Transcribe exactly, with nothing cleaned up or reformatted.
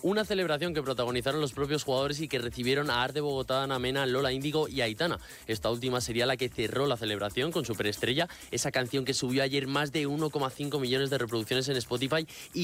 Una celebración que protagonizaron los propios jugadores y que recibieron a Arte Bogotá, Ana Mena, Lola Índigo y Aitana. Esta última sería la que cerró la celebración con Superestrella, esa canción que subió ayer más de uno coma cinco millones de reproducciones en Spotify y